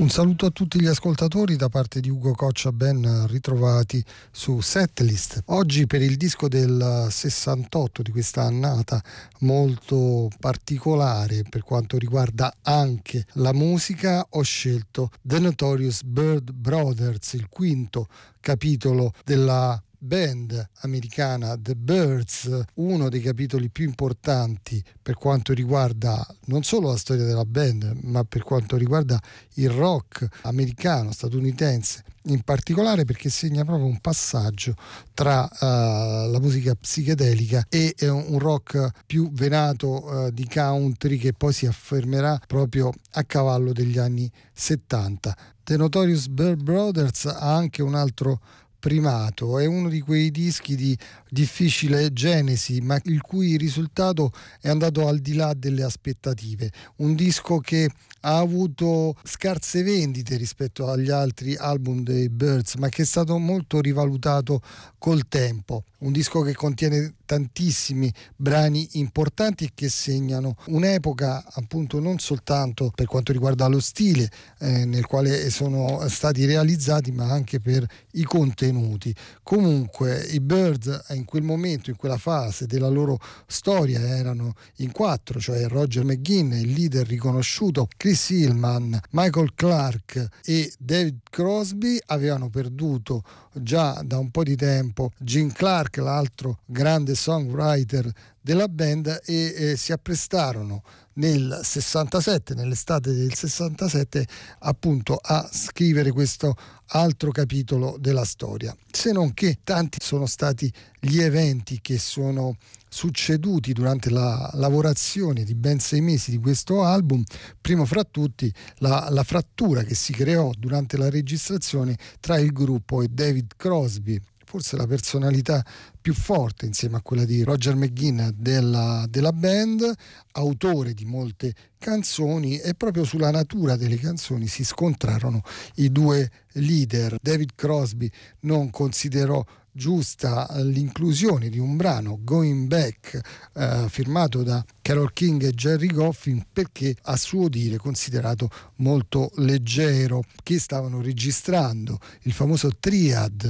Un saluto a tutti gli ascoltatori da parte di Ugo Coccia, ben ritrovati su Setlist. Oggi per il disco del 68 di questa annata molto particolare per quanto riguarda anche la musica, ho scelto The Notorious Byrd Brothers, il quinto capitolo della band americana The Byrds, uno dei capitoli più importanti per quanto riguarda non solo la storia della band, ma per quanto riguarda il rock americano, statunitense in particolare, perché segna proprio un passaggio tra la musica psichedelica e un rock più venato di country, che poi si affermerà proprio a cavallo degli anni 70. The Notorious Byrd Brothers ha anche un altro primato, è uno di quei dischi di difficile genesi, ma il cui risultato è andato al di là delle aspettative. Un disco che ha avuto scarse vendite rispetto agli altri album dei Byrds, ma che è stato molto rivalutato col tempo. Un disco che contiene tantissimi brani importanti e che segnano un'epoca, appunto, non soltanto per quanto riguarda lo stile nel quale sono stati realizzati, ma anche per i contenuti. Comunque i Byrds in quel momento, in quella fase della loro storia, erano in quattro, cioè Roger McGuinn, il leader riconosciuto, Chris Hillman, Michael Clarke e David Crosby. Avevano perduto già da un po' di tempo Gene Clark, l'altro grande songwriter della band, e si apprestarono nel 67, nell'estate del 67, appunto a scrivere questo altro capitolo della storia. Se non che tanti sono stati gli eventi che sono succeduti durante la lavorazione di ben 6 mesi di questo album, primo fra tutti la frattura che si creò durante la registrazione tra il gruppo e David Crosby, forse la personalità più forte insieme a quella di Roger McGuinn della band, autore di molte canzoni, e proprio sulla natura delle canzoni si scontrarono i due leader. David Crosby non considerò giusta l'inclusione di un brano, Going Back, firmato da Carole King e Gerry Goffin, perché a suo dire considerato molto leggero. Che stavano registrando il famoso Triad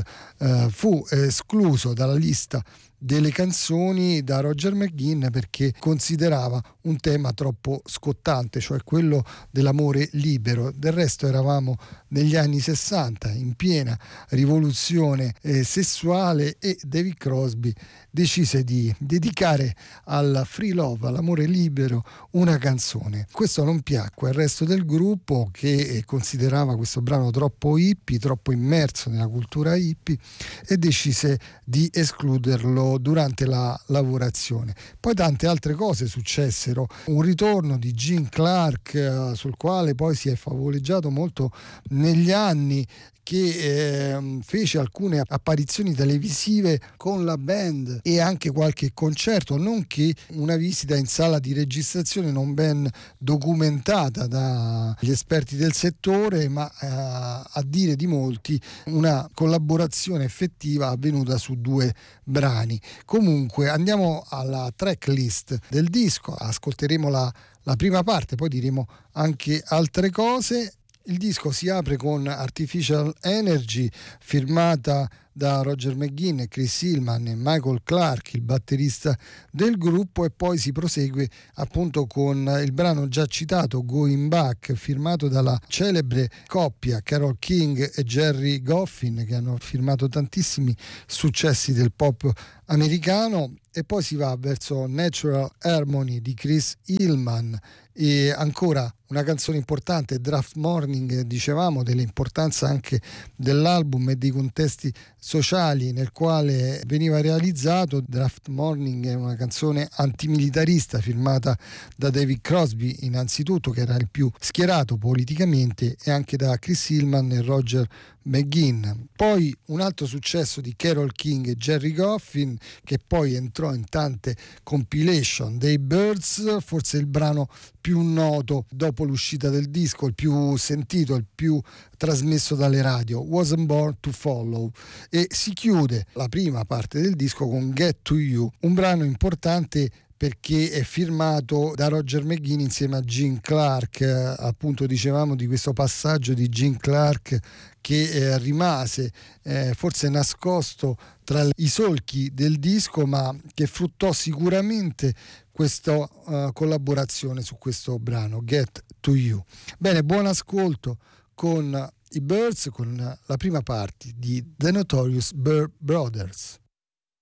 fu escluso dalla lista delle canzoni da Roger McGuinn perché considerava un tema troppo scottante, cioè quello dell'amore libero. Del resto eravamo negli anni 60, in piena rivoluzione sessuale, e David Crosby decise di dedicare al free love, all'amore libero, una canzone. Questo non piacque al resto del gruppo, che considerava questo brano troppo hippie, troppo immerso nella cultura hippie, e decise di escluderlo durante la lavorazione. Poi tante altre cose successero, un ritorno di Gene Clark sul quale poi si è favoleggiato molto negli anni, che fece alcune apparizioni televisive con la band e anche qualche concerto, nonché una visita in sala di registrazione non ben documentata dagli esperti del settore, ma a dire di molti una collaborazione effettiva avvenuta su 2 brani. Comunque andiamo alla tracklist del disco, ascolteremo la prima parte, poi diremo anche altre cose. Il disco si apre con Artificial Energy, firmata da Roger McGuinn, Chris Hillman e Michael Clarke, il batterista del gruppo, e poi si prosegue appunto con il brano già citato Going Back, firmato dalla celebre coppia Carole King e Gerry Goffin, che hanno firmato tantissimi successi del pop americano, e poi si va verso Natural Harmony di Chris Hillman, e ancora una canzone importante, Draft Morning. Dicevamo dell'importanza anche dell'album e dei contesti sociali nel quale veniva realizzato. Draft Morning è una canzone antimilitarista firmata da David Crosby innanzitutto, che era il più schierato politicamente, e anche da Chris Hillman e Roger McGuinn. Poi un altro successo di Carole King e Gerry Goffin, che poi entrò in tante compilation dei Byrds, forse il brano più noto dopo l'uscita del disco, il più sentito, il più trasmesso dalle radio, Wasn't Born to Follow. E si chiude la prima parte del disco con Get to You, un brano importante perché è firmato da Roger McGuinn insieme a Gene Clark. Appunto dicevamo di questo passaggio di Gene Clark che rimase forse nascosto tra i solchi del disco, ma che fruttò sicuramente questa collaborazione su questo brano Get to You. Bene, buon ascolto con i Byrds, con la prima parte di The Notorious Byrd Brothers.